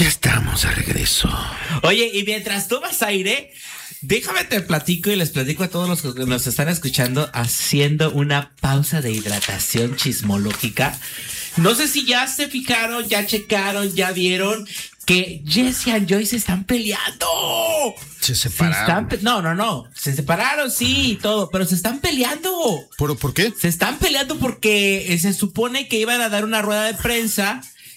Ya estamos de regreso. Oye, y mientras tomas aire, déjame te platico y les platico a todos los que nos están escuchando haciendo una pausa de hidratación chismológica. No sé si ya se fijaron, ya checaron, ya vieron que Jessie y Joy se están peleando. Se separaron. No. Se separaron, sí, y todo, pero se están peleando. ¿Por qué? Se están peleando porque se supone que iban a dar una rueda de prensa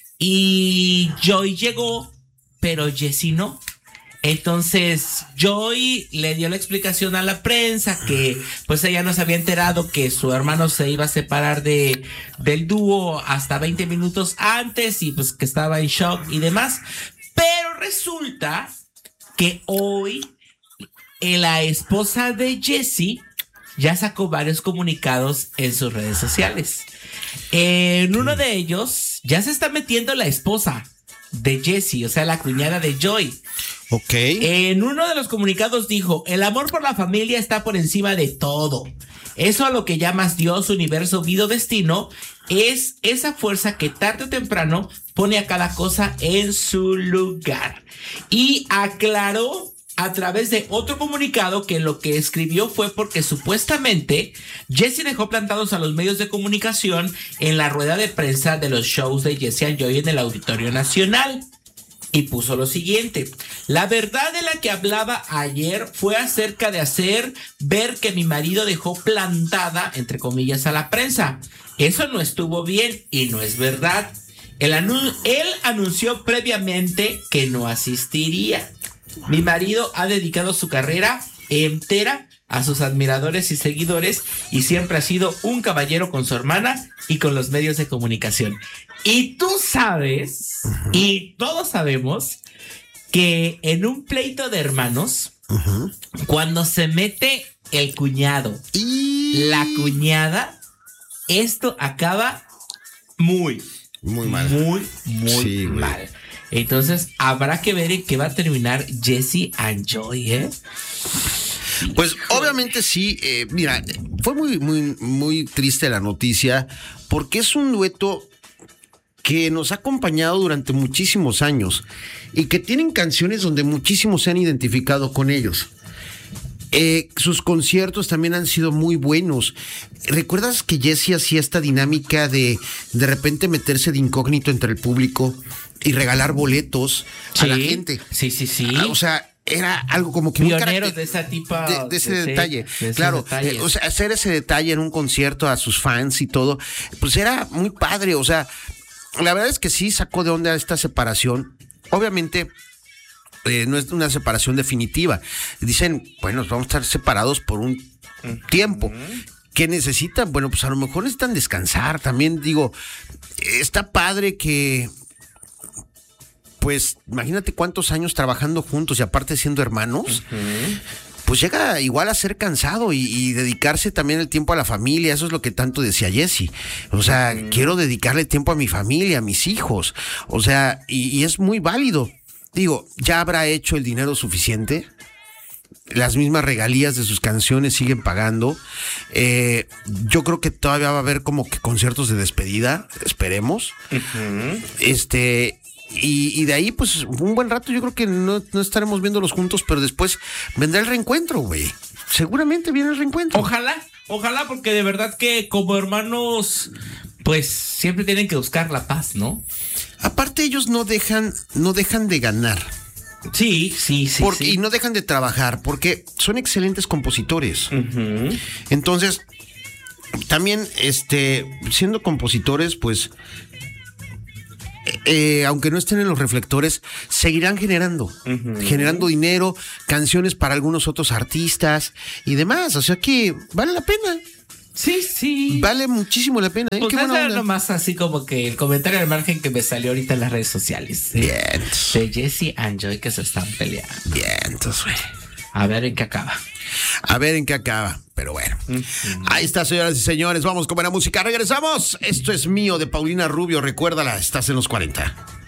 y Joy llegó, pero Jessie no. Entonces Joy le dio la explicación a la prensa que pues ella no se había enterado que su hermano se iba a separar del dúo hasta 20 minutos antes y pues que estaba en shock y demás. Pero resulta que hoy la esposa de Jessie ya sacó varios comunicados en sus redes sociales. En uno de ellos ya se está metiendo la esposa de Jessie, o sea, la cuñada de Joy. Ok. En uno de los comunicados dijo: el amor por la familia está por encima de todo. Eso a lo que llamas Dios, universo, vida o destino es esa fuerza que tarde o temprano pone a cada cosa en su lugar. Y aclaró a través de otro comunicado que lo que escribió fue porque supuestamente Jessie dejó plantados a los medios de comunicación en la rueda de prensa de los shows de Jessie and Joy en el Auditorio Nacional. Y puso lo siguiente: la verdad de la que hablaba ayer fue acerca de hacer ver que mi marido dejó plantada, entre comillas, a la prensa. Eso no estuvo bien y no es verdad. Él anunció previamente que no asistiría. Mi marido ha dedicado su carrera entera a sus admiradores y seguidores y siempre ha sido un caballero con su hermana y con los medios de comunicación. Y tú sabes, y todos sabemos, que en un pleito de hermanos, cuando se mete el cuñado, la cuñada, esto acaba muy mal. Muy mal. Entonces, habrá que ver en qué va a terminar Jessie and Joy, ¿eh? Pues obviamente sí, mira, fue muy triste la noticia porque es un dueto que nos ha acompañado durante muchísimos años y que tienen canciones donde muchísimos se han identificado con ellos. Sus conciertos también han sido muy buenos. ¿Recuerdas que Jessie hacía esta dinámica de repente meterse de incógnito entre el público y regalar boletos a la gente? Sí. O sea, era algo como que pioneros de ese tipo de ese detalle. Claro, o sea, hacer ese detalle en un concierto a sus fans y todo, pues era muy padre. O sea, la verdad es que sí sacó de onda esta separación. Obviamente no es una separación definitiva. Dicen, bueno, vamos a estar separados por un tiempo. ¿Qué necesitan? Bueno, pues a lo mejor necesitan descansar. También digo, está padre que, pues, imagínate cuántos años trabajando juntos y aparte siendo hermanos. Pues llega igual a ser cansado y dedicarse también el tiempo a la familia. Eso es lo que tanto decía Jessie. O sea, quiero dedicarle tiempo a mi familia, a mis hijos. O sea, y es muy válido. Digo, ¿ya habrá hecho el dinero suficiente? Las mismas regalías de sus canciones siguen pagando. Yo creo que todavía va a haber como que conciertos de despedida. Esperemos. Y de ahí, pues, un buen rato yo creo que no estaremos viéndolos juntos, pero después vendrá el reencuentro, güey. Seguramente viene el reencuentro. Ojalá, porque de verdad que como hermanos, pues, siempre tienen que buscar la paz, ¿no? Aparte, ellos no dejan de ganar. Sí. Y no dejan de trabajar, porque son excelentes compositores. Entonces, también, siendo compositores, pues, aunque no estén en los reflectores, seguirán generando dinero, canciones para algunos otros artistas y demás. O sea que vale la pena. Sí. Vale muchísimo la pena. Pues eso era nomás así como que el comentario al margen que me salió ahorita en las redes sociales. Bien. De Jessie and Joy que se están peleando. Bien, entonces, güey. A ver en qué acaba. Pero bueno. Ahí está, señoras y señores. Vamos con buena música. Regresamos. Esto es mío de Paulina Rubio. Recuérdala, estás en los 40.